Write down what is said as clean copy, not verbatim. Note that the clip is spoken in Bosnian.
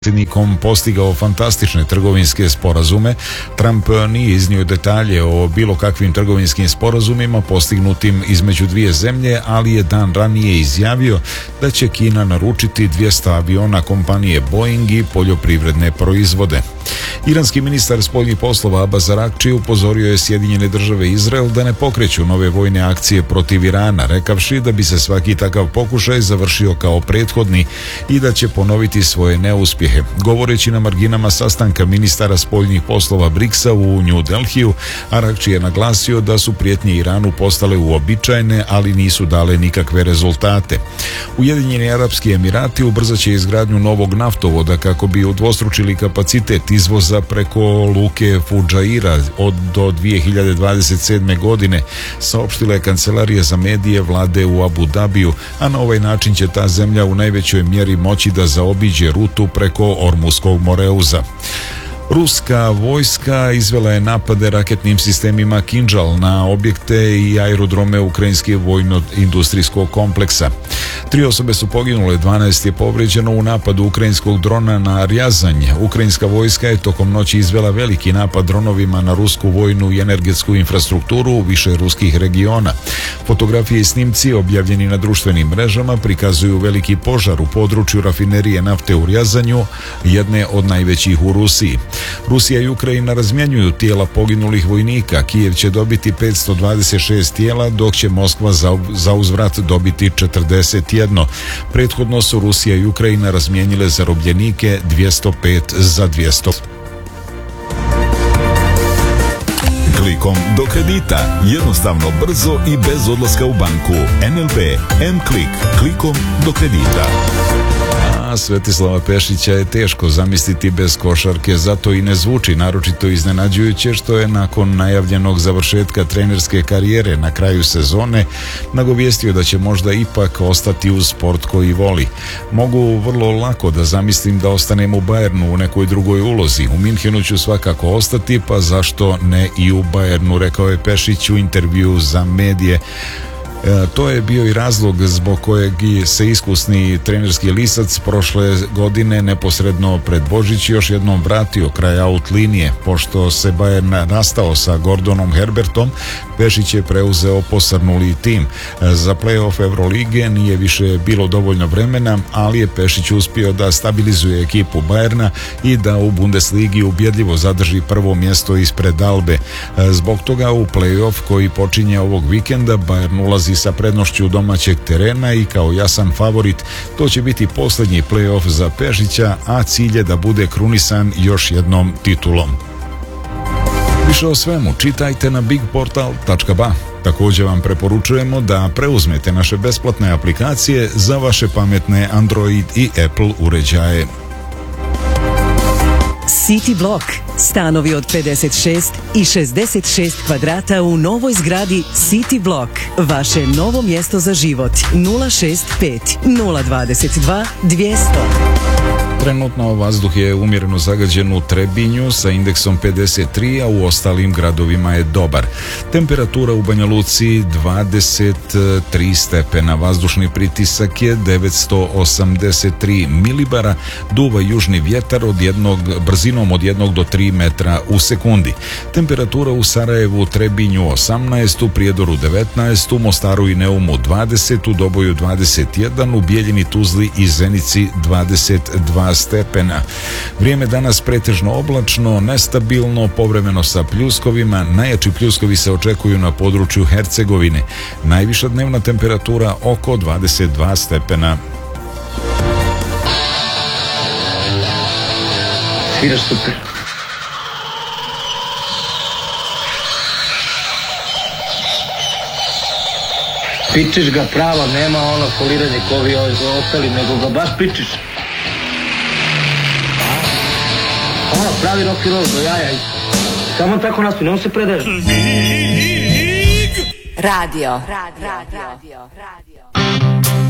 predsjednikom postigao fantastične trgovinske sporazume. Trump nije iznio detalje o bilo kakvim trgovinskim sporazumima postignutim između dvije zemlje, ali je dan ranije izjavio da će Kina naručiti 200 aviona kompanije Boeing i poljoprivredne proizvode. Iranski ministar spoljnih poslova Abbas Araghči upozorio je Sjedinjene Države i Izrael da ne pokreću nove vojne akcije protiv Irana, rekavši da bi se svaki takav pokušaj završio kao prethodni i da će ponoviti svoje neuspjehe. Govoreći na marginama sastanka ministara spoljnih poslova BRICS-a u New Delhiju, Araghči je naglasio da su prijetnje Iranu postale uobičajene, ali nisu dale nikakve rezultate. Ujedinjeni Arapski Emirati ubrzat će izgradnju novog naftovoda kako bi udvostručili kapacitet izvoza preko luke Fudžaira do 2027. godine, saopštila je kancelarija za medije vlade u Abu Dabiju, a na ovaj način će ta zemlja u najvećoj mjeri moći da zaobiđe rutu preko Ormuskog moreuza. Ruska vojska izvela je napade raketnim sistemima Kinžal na objekte i aerodrome ukrajinskog vojno-industrijskog kompleksa. 3 osobe su poginule, 12 je povrijeđeno u napadu ukrajinskog drona na Rjazanj. Ukrajinska vojska je tokom noći izvela veliki napad dronovima na rusku vojnu i energetsku infrastrukturu u više ruskih regiona. Fotografije i snimci objavljeni na društvenim mrežama prikazuju veliki požar u području rafinerije nafte u Rjazanju, jedne od najvećih u Rusiji. Rusija i Ukrajina razmjenjuju tijela poginulih vojnika. Kijev će dobiti 526 tijela, dok će Moskva za uzvrat dobiti 41. Prethodno su Rusija i Ukrajina razmijenile zarobljenike 205 za 200. Klikom do kredita. Jednostavno, brzo i bez odlaska u banku. NLB M-Klik. Klikom do kredita. Svetislava Pešića je teško zamisliti bez košarke, zato i ne zvuči naročito iznenađujuće što je nakon najavljenog završetka trenerske karijere na kraju sezone nagovijestio da će možda ipak ostati uz sport koji voli. Mogu vrlo lako da zamislim da ostanem u Bayernu u nekoj drugoj ulozi. U Minhenu ću svakako ostati, pa zašto ne i u Bayernu, rekao je Pešić u intervjuu za medije. To je bio i razlog zbog kojeg se iskusni trenerski lisac prošle godine neposredno pred Božić još jednom vratio kraj out linije. Pošto se Bayern rastao sa Gordonom Herbertom, Pešić je preuzeo posrnuli tim. Za play-off Evrolige nije više bilo dovoljno vremena, ali je Pešić uspio da stabilizuje ekipu Bayerna i da u Bundesligi ubjedljivo zadrži prvo mjesto ispred Albe. Zbog toga u play-off koji počinje ovog vikenda Bayern ulazi sa prednošću domaćeg terena i kao jasan favorit. To će biti posljednji play-off za Pešića, a cilj je da bude krunisan još jednom titulom. Više o svemu čitajte na bigportal.ba. Također vam preporučujemo da preuzmete naše besplatne aplikacije za vaše pametne Android i Apple uređaje. City Block. Stanovi od 56 i 66 kvadrata u novoj zgradi City Block. Vaše novo mjesto za život. 065 022 200. Trenutno vazduh je umjereno zagađen u Trebinju sa indeksom 53, a u ostalim gradovima je dobar. Temperatura u Banja Luci 23 stepena, vazdušni pritisak je 983 milibara, duva južni vjetar brzinom od 1 do 3 metra u sekundi. Temperatura u Sarajevu, Trebinju 18, u Prijedoru 19, u Mostaru i Neumu 20, u Doboju 21, u Bijeljini, Tuzli i Zenici 22 stepena. Vrijeme danas pretežno oblačno, nestabilno, povremeno sa pljuskovima. Najjači pljuskovi se očekuju na području Hercegovine. Najviša dnevna temperatura oko 22 stepena. Sviraš super. Pičiš ga pravo, nema ono foliranje ko ovi ostali, nego ga baš pičiš. Ono, pravi rock and roll, do jaja. Samo tako naspij, ne on se predaje. Radio.